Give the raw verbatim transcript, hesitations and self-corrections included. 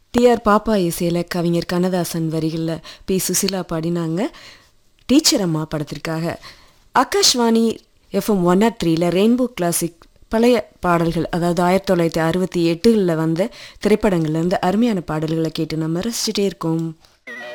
TR பாப்பா இசையில் கவிஞர் கண்ணதாசன் வரிகளில் பி சுசிலா பாடினாங்க. டீச்சர் அம்மா படத்திற்காக. ஆகாஷ்வாணி எஃப்எம் ஒன் நாட் த்ரீல ரெயின்போ கிளாசிக் பழைய பாடல்கள், அதாவது ஆயிரத்தி தொள்ளாயிரத்தி அறுபத்தி எட்டுகளில் வந்த திரைப்படங்கள்லேருந்து அருமையான பாடல்களை கேட்டு நம்ம ரசிச்சுட்டே இருக்கோம்.